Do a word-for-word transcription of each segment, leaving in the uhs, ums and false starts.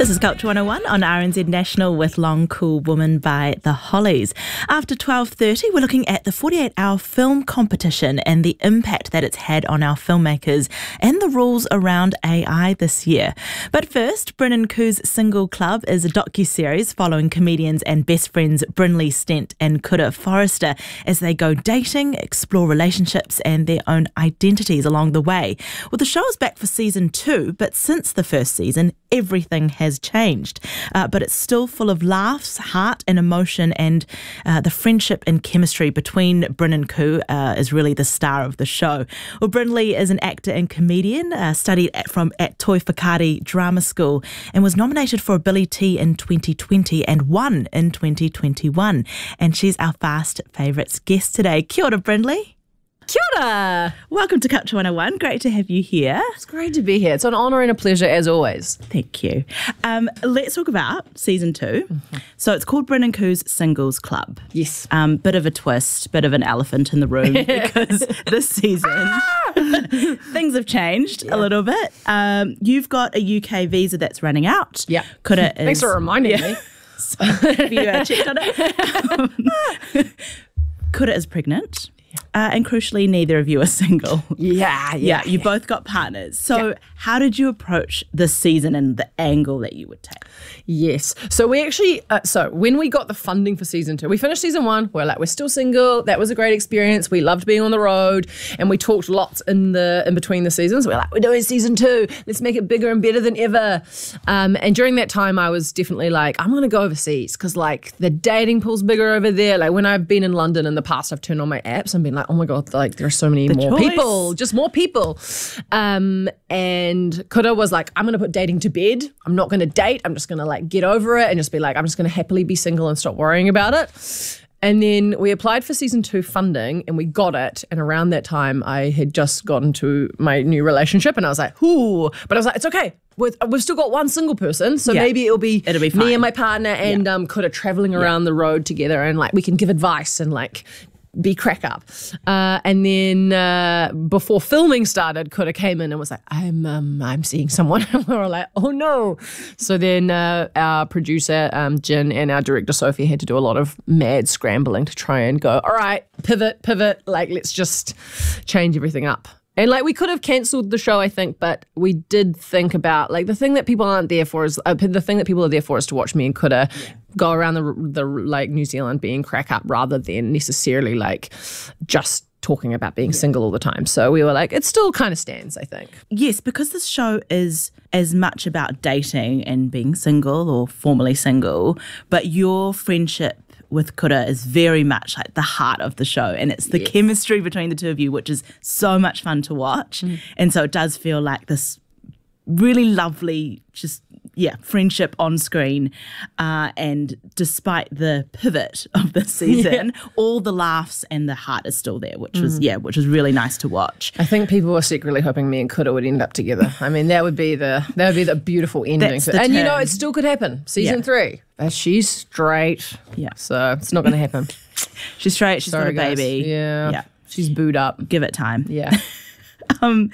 This is Culture one oh one on R N Z National with Long Cool Woman by The Hollies. After twelve thirty, we're looking at the forty-eight hour film competition and the impact that it's had on our filmmakers and the rules around A I this year. But first, Bryn and Khoo's Single Club is a docu-series following comedians and best friends Brinley Stent and Kura Forrester as they go dating, explore relationships and their own identities along the way. Well, the show is back for season two, but since the first season, everything has changed. Uh, but it's still full of laughs, heart and emotion, and uh, the friendship and chemistry between Bryn and Khoo uh, is really the star of the show. Well, Brinley is an actor and comedian, uh, studied at, from at Toi Whakaari Drama School and was nominated for a Billy T in twenty twenty and won in twenty twenty-one. And she's our fast favourites guest today. Kia ora, Brinley. Kia ora. Welcome to Culture one oh one. Great to have you here. It's great to be here. It's an honour and a pleasure as always. Thank you. Um, let's talk about season two. Mm-hmm. So it's called Bryn and Khoo's Singles Club. Yes. Um, bit of a twist, bit of an elephant in the room because this season things have changed yeah. a little bit. Um, you've got a U K visa that's running out. Yeah. Kura is, Thanks for reminding yeah. me. So, have you uh, checked on it? Um, Kura is pregnant. Uh, and crucially, neither of you are single. Yeah, yeah. yeah you yeah. both got partners. So yeah. how did you approach this season and the angle that you would take? Yes. So we actually, uh, so when we got the funding for season two, we finished season one, we're like, we're still single. That was a great experience. We loved being on the road and we talked lots in the in between the seasons. We're like, we're doing season two. Let's make it bigger and better than ever. Um, and during that time, I was definitely like, I'm going to go overseas because like the dating pool's bigger over there. Like when I've been in London in the past, I've turned on my apps and been like, oh my God, like there are so many the more choice. people, just more people. Um, and Kura was like, I'm going to put dating to bed. I'm not going to date. I'm just going to like get over it and just be like, I'm just going to happily be single and stop worrying about it. And then we applied for season two funding and we got it. And around that time, I had just gotten to my new relationship and I was like, ooh. But I was like, it's okay. We've, we've still got one single person. So yeah. maybe it'll be, it'll be fine. me and my partner and yeah. um, Kura traveling around yeah. the road together and like we can give advice and like be crack up. Uh, and then uh, before filming started, Kura came in and was like, I'm um, I'm seeing someone. And we were like, oh no. So then uh, our producer, um, Jin, and our director, Sophie, had to do a lot of mad scrambling to try and go, all right, pivot, pivot, like let's just change everything up. And like we could have cancelled the show, I think, but we did think about like the thing that people aren't there for is uh, the thing that people are there for is to watch me and Kura yeah. go around the the like New Zealand being crack up rather than necessarily like just talking about being yeah. single all the time. So we were like, it still kind of stands, I think. Yes, because this show is as much about dating and being single or formerly single, but your friendship with Kura is very much like the heart of the show, and it's the yes. chemistry between the two of you, which is so much fun to watch. Mm. And so it does feel like this really lovely, just yeah, friendship on screen. Uh, and despite the pivot of the season, yeah. all the laughs and the heart is still there, which mm. was yeah, which was really nice to watch. I think people were secretly hoping me and Kura would end up together. I mean, that would be the that would be the beautiful ending. That's So, the and term. you know, it still could happen. Season yeah. three. Uh, she's straight. Yeah. So it's not going to happen. She's straight. She's Sorry, got a guys. baby. Yeah. Yeah. She's booed up. Give it time. Yeah. um,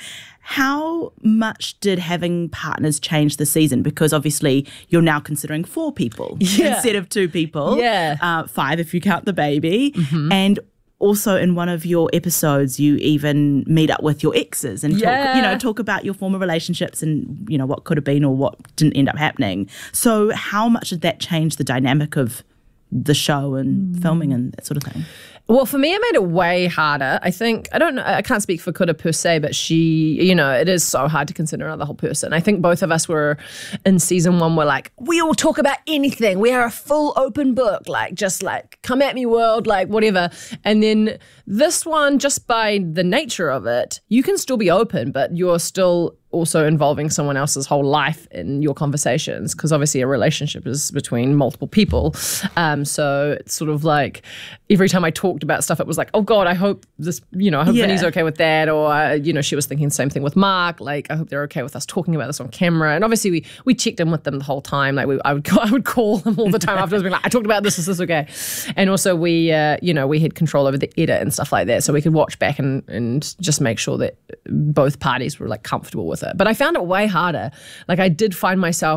how much did having partners change the season? Because obviously you're now considering four people yeah. instead of two people. Yeah. Uh, five if you count the baby. Mm-hmm. And also in one of your episodes, you even meet up with your exes and yeah. talk, you know, talk about your former relationships and, you know, what could have been or what didn't end up happening. So how much did that change the dynamic of the show and mm. filming and that sort of thing? Well, for me, it made it way harder. I think, I don't know, I can't speak for Kura per se, but she, you know, it is so hard to consider another whole person. I think both of us were in season one, we're like, we all talk about anything. We are a full open book, like just like, come at me world, like whatever. And then this one, just by the nature of it, you can still be open, but you're still also involving someone else's whole life in your conversations, because obviously a relationship is between multiple people. Um, so it's sort of like every time I talked about stuff, it was like, oh God, I hope this, you know, I hope yeah. Vinny's okay with that. Or, uh, you know, she was thinking the same thing with Mark. Like, I hope they're okay with us talking about this on camera. And obviously we we checked in with them the whole time. Like we, I would I would call them all the time afterwards, being like, I talked about this, is this okay? And also we, uh, you know, we had control over the edit and stuff like that. So we could watch back and, and just make sure that both parties were like comfortable with it. But I found it way harder. Like I did find myself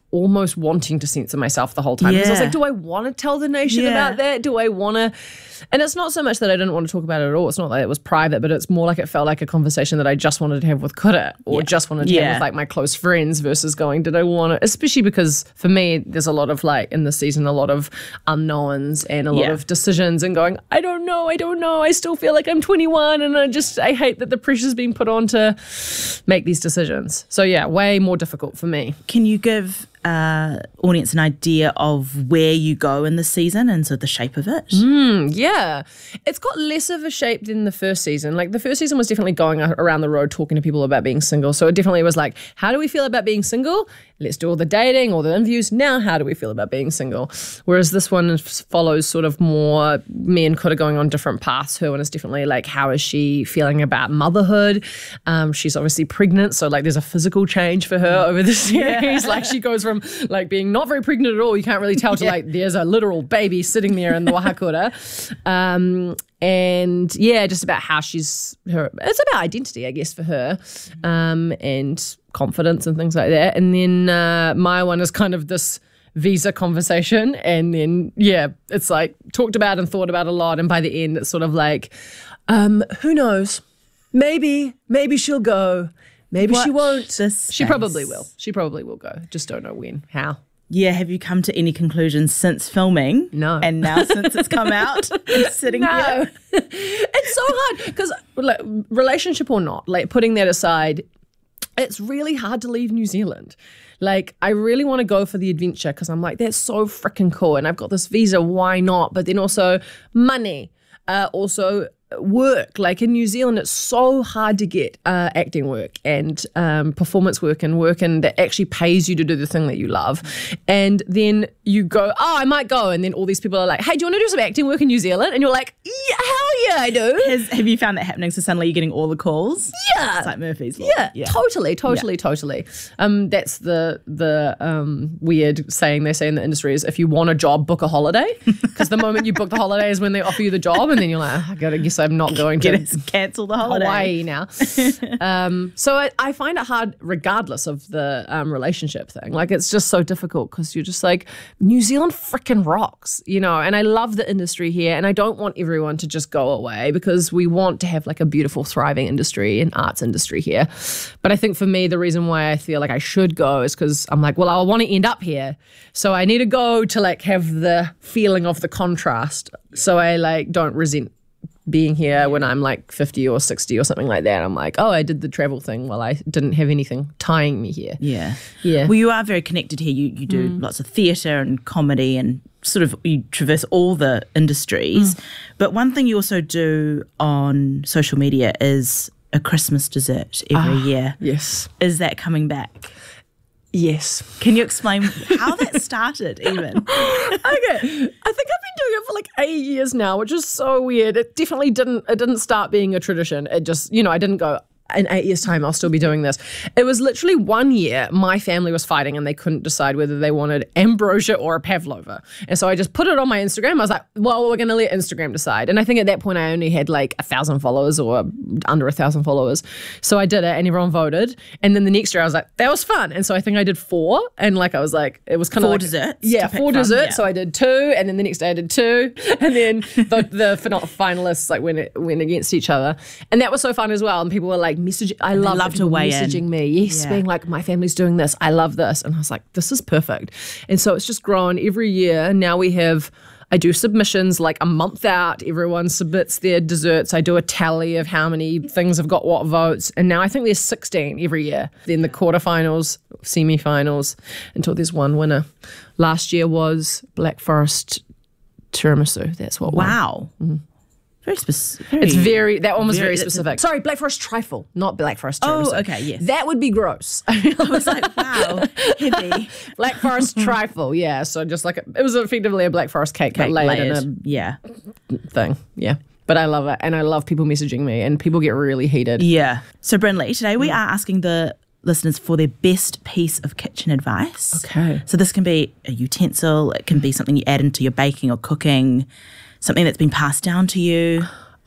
almost wanting to censor myself the whole time. Because I was Yeah. like, do I want to tell the nation Yeah. about that? Do I want to? And it's not so much that I didn't want to talk about it at all. It's not like it was private, but it's more like it felt like a conversation that I just wanted to have with Kura or Yeah. just wanted to Yeah. have with like my close friends versus going, did I want to? Especially because for me, there's a lot of like in this season, a lot of unknowns and a lot Yeah. of decisions and going, I don't know, I don't know. I still feel like I'm twenty-one and I just, I hate that the pressure's being put on to make these decisions. So yeah, way more difficult for me. Can you give uh, audience an idea of where you go in the season and sort of the shape of it? Mm, yeah. It's got less of a shape than the first season. Like the first season was definitely going a- around the road talking to people about being single. So it definitely was like, how do we feel about being single? Let's do all the dating, all the interviews. Now, how do we feel about being single? Whereas this one f- follows sort of more me and Kura going on different paths. Her one is definitely like, how is she feeling about motherhood? Um, she's obviously pregnant. So like there's a physical change for her over the series. Like she goes from like being not very pregnant at all. You can't really tell to like there's a literal baby sitting there in the wahakura. Um, and yeah, just about how she's her. It's about identity, I guess, for her, um, and confidence and things like that. And then uh, my one is kind of this visa conversation, and then yeah, it's like talked about and thought about a lot. And by the end, it's sort of like, um, who knows? Maybe, maybe she'll go. Maybe she Watch won't. this She probably space. will. She probably will go. Just don't know when, how. Yeah, have you come to any conclusions since filming? No. And now since it's come out? You're sitting No, here. it's so hard because like, relationship or not, like putting that aside, it's really hard to leave New Zealand. Like, I really want to go for the adventure because I'm like, that's so freaking cool. And I've got this visa, why not? But then also money, uh, also work. Like in New Zealand, it's so hard to get uh, acting work and um, performance work and work and that actually pays you to do the thing that you love. And then you go, oh, I might go. And then all these people are like, hey, do you want to do some acting work in New Zealand? And you're like, yeah, hell yeah, I do. Has, have you found that happening? So suddenly you're getting all the calls? Yeah. It's like Murphy's Law. Yeah, totally, totally, totally. Um, that's the the um, weird saying they say in the industry is if you want a job, book a holiday. Because the moment you book the holiday is when they offer you the job, and then you're like, I gotta guess I'm not going to Get us, cancel the holiday. Hawaii now. um, so I, I find it hard, regardless of the um, relationship thing. Like it's just so difficult because you're just like New Zealand freaking rocks, you know. And I love the industry here, and I don't want everyone to just go away because we want to have like a beautiful, thriving industry and arts industry here. But I think for me, the reason why I feel like I should go is because I'm like, well, I want to end up here, so I need to go to like have the feeling of the contrast, so I like don't resent being here when I'm like fifty or sixty or something like that. I'm like, oh, I did the travel thing while I didn't have anything tying me here. Yeah. Yeah. Well, you are very connected here. You you do Mm. lots of theatre and comedy and sort of you traverse all the industries. Mm. But one thing you also do on social media is a Christmas dessert every Ah. year. Yes. Is that coming back? Yes. Can you explain how that started even? Okay. I think I've been doing it for like eight years now, which is so weird. It definitely didn't it didn't start being a tradition. It just, you know, I didn't go, in eight years' time, I'll still be doing this. It was literally one year my family was fighting and they couldn't decide whether they wanted ambrosia or a pavlova. And so I just put it on my Instagram. I was like, well, we're going to let Instagram decide. And I think at that point I only had like a thousand followers or under a thousand followers. So I did it and everyone voted. And then the next year I was like, that was fun. And so I think I did four. And like I was like, it was kind of Four like, desserts Yeah, to pick four from, desserts. yeah. So I did two. And then the next day I did two. And then the, the fin- finalists like went, went against each other. And that was so fun as well. And people were like messaging. I love love to weigh in. messaging me. Yes, Yeah. being like, my family's doing this. I love this. And I was like, this is perfect. And so it's just grown every year. Now we have, I do submissions like a month out. Everyone submits their desserts. I do a tally of how many things have got what votes. And now I think there's sixteen every year. Then the quarterfinals, semi-finals, until there's one winner. Last year was Black Forest tiramisu. That's what won. Wow. Very specific. It's very, that one was Very- very, that's a- specific. Sorry, Black Forest trifle, not Black Forest Oh, tiramisu. okay, yes. That would be gross. I was like, wow, heavy. Black Forest trifle, yeah. So just like, a, it was effectively a Black Forest cake, but Like layered, layered. in Yeah. a thing. Yeah. But I love it. And I love people messaging me and people get really heated. Yeah. So, Brynlee, today we are asking the listeners for their best piece of kitchen advice. Okay. So this can be a utensil, it can be something you add into your baking or cooking, something that's been passed down to you.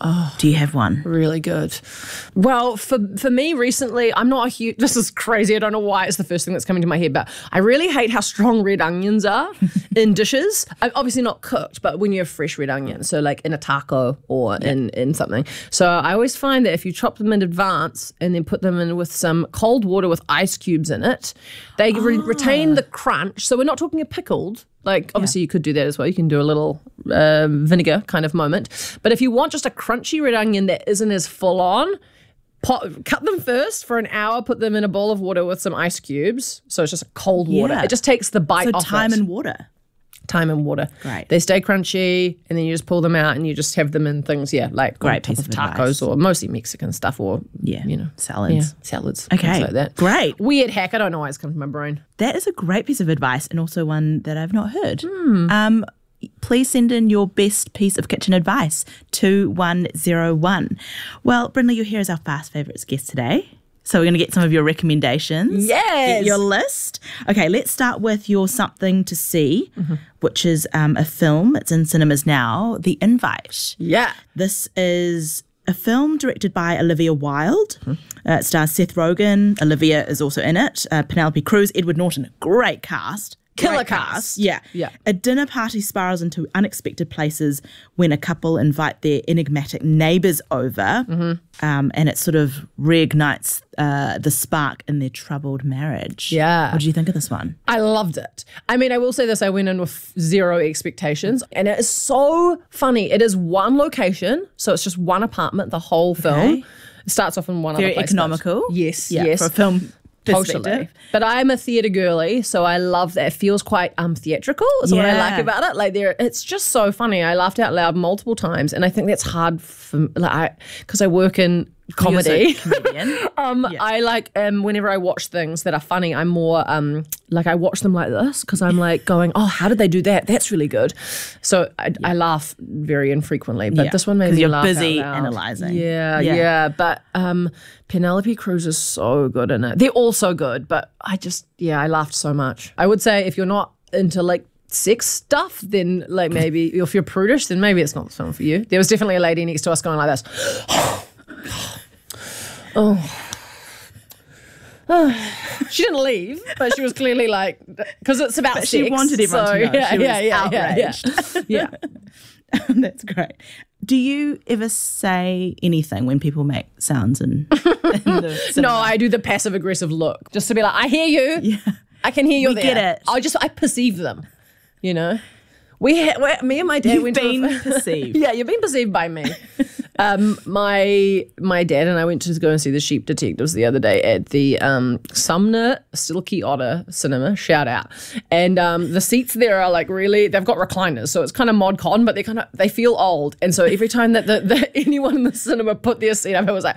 Oh, do you have one? Really good. Well, for for me recently, I'm not a huge, this is crazy. I don't know why it's the first thing that's coming to my head, but I really hate how strong red onions are in dishes. Obviously not cooked, but when you have fresh red onions, so like in a taco or yeah. in, in something. So I always find that if you chop them in advance and then put them in with some cold water with ice cubes in it, they re- oh. retain the crunch. So we're not talking a pickled. Like, obviously, yeah. you could do that as well. You can do a little uh, vinegar kind of moment. But if you want just a crunchy red onion that isn't as full on, pot, cut them first for an hour, put them in a bowl of water with some ice cubes. So it's just a cold water. Yeah. It just takes the bite so off time it. and water. Time and water. Great. They stay crunchy, and then you just pull them out and you just have them in things, yeah, like great on top piece of of tacos advice. Or mostly Mexican stuff or, yeah, you know. salads. Yeah, salads. Okay, things like that. Great. Weird hack. I don't know why it's come to my brain. That is a great piece of advice and also one that I've not heard. Hmm. Um, please send in your best piece of kitchen advice to one zero one. Well, Brynley, you're here as our Fast Favourites guest today. So we're going to get some of your recommendations. Yes. Get your list. Okay, let's start with your Something to See, mm-hmm. which is um, a film. It's in cinemas now, The Invite. Yeah. This is a film directed by Olivia Wilde. Mm-hmm. Uh, it stars Seth Rogen. Olivia is also in it. Uh, Penelope Cruz, Edward Norton. Great cast. Killer Great cast. Yeah. Yeah. A dinner party spirals into unexpected places when a couple invite their enigmatic neighbours over, mm-hmm. um, and it sort of reignites uh, the spark in their troubled marriage. Yeah. What did you think of this one? I loved it. I mean, I will say this, I went in with zero expectations, and it is so funny. It is one location, so it's just one apartment, the whole film. Okay. It starts off in one Very other place. economical. Yes, yeah, yes. For a film Totally. perspective. But I'm a theatre girly, so I love that. It feels quite um theatrical is what I Yeah. like about it. Like there, it's just so funny. I laughed out loud multiple times, and I think that's hard for like because I, I work in comedy. You're a comedian. um, Yeah. I like um whenever I watch things that are funny, I'm more um like I watch them like this because I'm like going, oh, how did they do that? That's really good. So I, yeah. I laugh very infrequently, but Yeah. this one made 'Cause me you're laugh busy out loud. analysing. Yeah, Yeah. yeah, But um, Penelope Cruz is so good in it. They're all so good, but I just yeah, I laughed so much. I would say if you're not into like sex stuff, then like maybe if you're prudish, then maybe it's not the film for you. There was definitely a lady next to us going like this. Oh. She didn't leave, but she was clearly like, because it's about But sex. she wanted everyone so, to know. Yeah, She was yeah, yeah, outraged. Yeah, yeah. That's great. Do you ever say anything when people make sounds in, in the cinema? No, I do the passive aggressive look just to be like, I hear you. Yeah. I can hear you We there. get it. I just I perceive them, you know. We, ha- we me and my dad You've went been to a, perceived. Yeah, you've been perceived by me. um, my my dad and I went to go and see The Sheep Detectives the other day at the um, Sumner Silky Otter Cinema. Shout out! And um, the seats there are like really they've got recliners, so it's kind of mod con, but they kind of they feel old. And so every time that the, the anyone in the cinema put their seat up, it was like.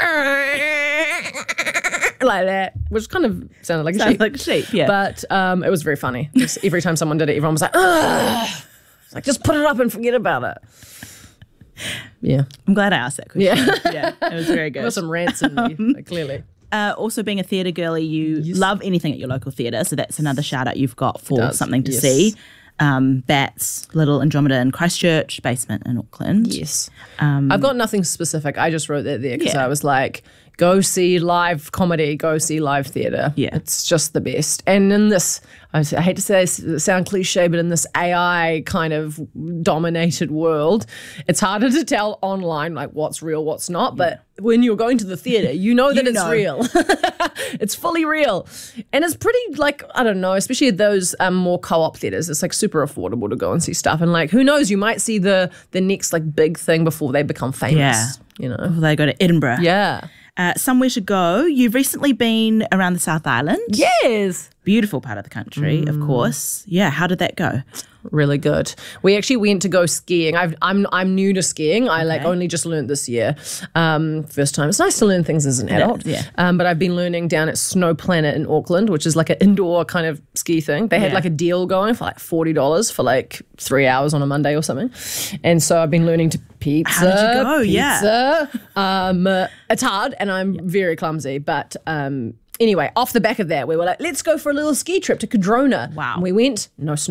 Like that, which kind of sounded like a Sounds sheep. like a sheep, yeah. But um, it was very funny. Just every time someone did it, everyone was like, ugh. It's like, just put it up and forget about it. Yeah. I'm glad I asked that question. Yeah. Yeah, it was very good. There was some rants in me, clearly. Uh, also, being a theatre girly, you Yes. love anything at your local theatre, so that's another shout out you've got for does, Something to yes. See. Um, Bats, Little Andromeda in Christchurch, Basement in Auckland. Yes. Um, I've got nothing specific. I just wrote that there because Yeah. I was like, go see live comedy, go see live theatre. Yeah. It's just the best. And in this, I s- I hate to say this, sound cliche, but in this A I kind of dominated world, it's harder to tell online like what's real, what's not. But when you're going to the theatre, you know that You it's know. real. It's fully real. And it's pretty like, I don't know, especially at those um, more co-op theatres, it's like super affordable to go and see stuff. And like, who knows, you might see the the next like big thing before they become famous, Yeah. you know? Before they go to Edinburgh. Yeah. Uh, somewhere to go. You've recently been around the South Island. Yes. Beautiful part of the country, Mm. of course. Yeah, how did that go? Really good. We actually went to go skiing. I've, I'm I'm new to skiing. I like only just learned this year, um, first time. It's nice to learn things as an adult. yeah. Um, but I've been learning down at Snow Planet in Auckland, which is like an indoor kind of ski thing. They had Yeah. like a deal going for like forty dollars for like three hours on a Monday or something. And so I've been learning to pizza. How did you go? Yeah. Pizza. Um, uh, it's hard, and I'm very clumsy, but. Um, Anyway, off the back of that, we were like, let's go for a little ski trip to Cadrona. Wow. And we went, no snow.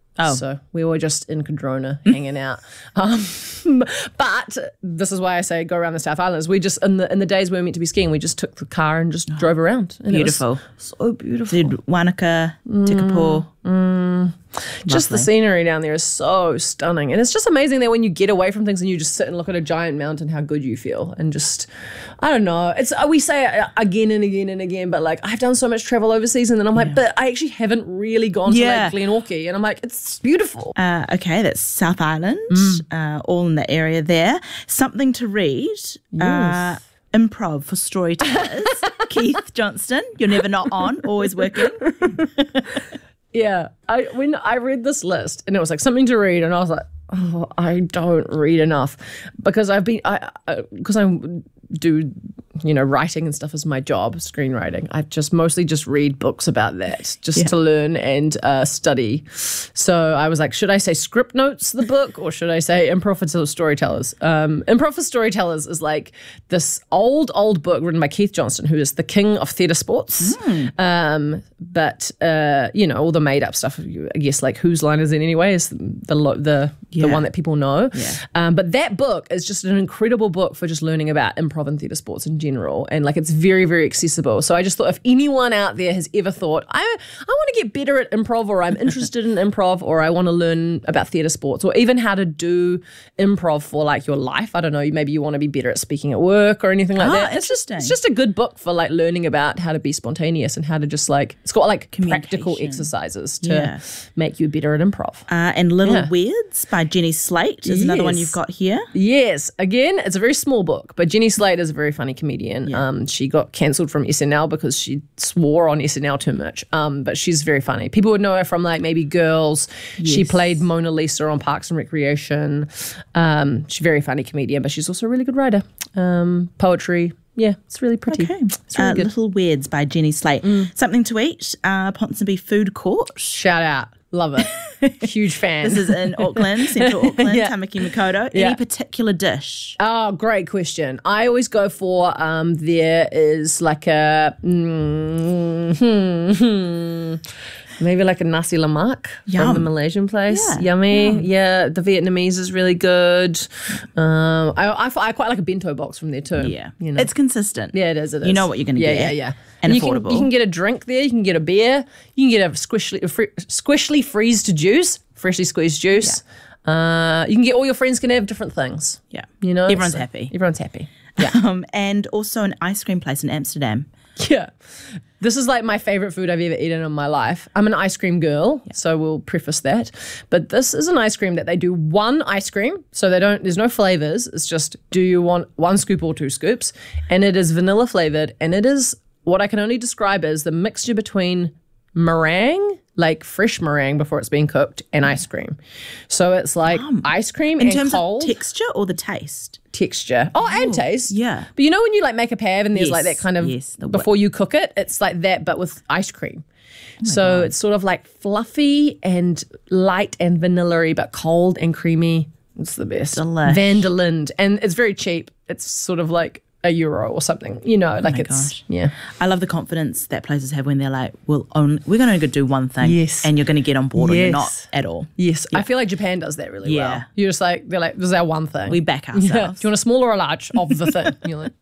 Oh. So we were just in Cardrona hanging out. Um, but this is why I say go around the South Islands. We just, in the in the days we were meant to be skiing, we just took the car and just drove around. And Beautiful. It was so beautiful. Did Wanaka, Tekapo. Mm. Just the Lovely. scenery down there is so stunning. And it's just amazing that when you get away from things and you just sit and look at a giant mountain, how good you feel. And just, I don't know. It's uh, we say it again and again and again, but like I've done so much travel overseas and then I'm like, but I actually haven't really gone Yeah. to like Glenorchy. And I'm like, it's beautiful. Uh, okay, that's South Island, uh, all in the area there. Something to read. Uh, improv for storytellers. Keith Johnston, you're never not on, always working. Yeah, I when I read this list and it was like something to read, and I was like, oh, I don't read enough because I've been I because I, I do you know writing and stuff as my job, screenwriting. I just mostly just read books about that, just Yeah. to learn and uh, study. So I was like, should I say script notes the book or should I say improv for storytellers? Um, improv for storytellers is like this old old book written by Keith Johnston, who is the king of theatre sports. Um, but uh, you know all the made up stuff. I guess like whose line is it anyway? Is the lo- the Yeah. the one that people know. Yeah. Um, but that book is just an incredible book for just learning about improv and theatre sports in general, and like it's very very accessible. So I just thought if anyone out there has ever thought I I want to get better at improv, or I'm interested in improv, or I want to learn about theatre sports, or even how to do improv for like your life. I don't know. Maybe you want to be better at speaking at work or anything like Ah, that. It's just interesting. it's just a good book for like learning about how to be spontaneous and how to just like it's got like practical Communication. exercises to Yeah. make you better at improv. Uh, and Little Yeah. Weirds by Jenny Slate is another one Yes. you've got here. Yes, again, it's a very small book, but Jenny Slate is a very funny comedian. Um, she got cancelled from S N L because she swore on S N L too much. Um, but she's very funny. People would know her from like maybe Girls. She Yes. played Mona Lisa on Parks and Recreation. Um, she's a very funny comedian, but she's also a really good writer. Um, poetry. Yeah, it's really pretty. Okay. It's really Uh, good. Little Weirds by Jenny Slate. Something to eat, uh, Ponsonby Food Court. Shout out. Love it. Huge fan. This is in Auckland, Central Auckland, Yeah. Tamaki Makaurau. Yeah. Any particular dish? Oh, great question. I always go for um, there is like a mm, hmm, hmm, maybe like a nasi lemak from Yum. the Malaysian place. Yeah, Yummy. Yeah, the Vietnamese is really good. Um, I, I, I quite like a bento box from there too. Yeah. you know. It's consistent. Yeah, it is. It is. You know what you're gonna yeah, get. Yeah, yeah, And you affordable. Can, you can get a drink there. You can get a beer. You can get a squishly, a fr- squishly freezed juice, freshly squeezed juice. Uh, you can get all your friends can have different things. Yeah. You know, Everyone's so happy. Everyone's happy. Um, and also an ice cream place in Amsterdam. Yeah. This is like my favorite food I've ever eaten in my life. I'm an ice cream girl, so we'll preface that. But this is an ice cream that they do one ice cream, so they don't, there's no flavors. It's just, do you want one scoop or two scoops? And it is vanilla flavored, and it is what I can only describe as the mixture between meringue, like fresh meringue before it's been cooked, and ice cream. So it's like ice cream In and terms cold of texture or the taste? texture. Oh, and taste. yeah. But you know when you like make a pav and there's like Yes, that kind of yes, the whip. before you cook it, it's like that but with ice cream. so it's sort of like fluffy and light and vanilla-y but cold and creamy. It's the best. Delish. Van der Linde. And it's very cheap. It's sort of like a euro or something. You know, like my it's gosh. yeah. I love the confidence that places have when they're like, "We'll only we're going to do one thing, Yes. and you're going to get on board, or you're Yes. not at all." Yes. I feel like Japan does that really Yeah. well. You're just like they're like, this is our one thing. We back Yeah. ourselves. Do you want a small or a large of the thing? You're like,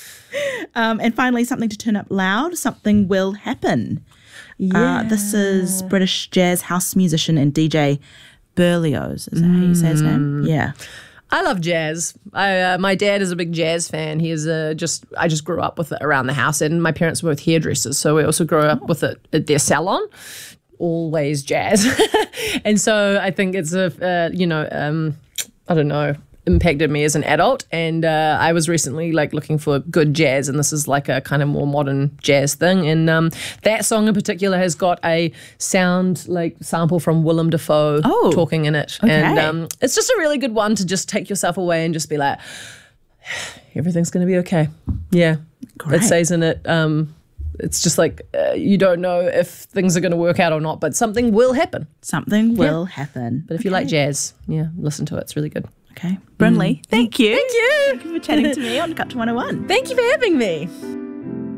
Um, and finally, something to turn up loud. Something will happen. Uh, this is British jazz house musician and D J Berlioz. Is that how you say his name? Yeah. I love jazz. I, uh, my dad is a big jazz fan. He is uh, just I just grew up with it around the house, and my parents were both hairdressers, so we also grew up with it at their salon. Always jazz, and so I think it's a uh, you know um, I don't know impacted me as an adult. And uh, I was recently like looking for good jazz, and this is like a kind of more modern jazz thing. And um, that song in particular has got a sound like sample from Willem Dafoe Oh, talking in it, okay. and um, it's just a really good one to just take yourself away and just be like, everything's going to be okay. Yeah, Great. it says in it. Um, it's just like uh, you don't know if things are going to work out or not, but something will happen. Something will happen. But if you like jazz, yeah, listen to it. It's really good. Okay. Brynlee, thank you. Thank you. Thank you for chatting to me on Cut to one oh one. Thank you for having me.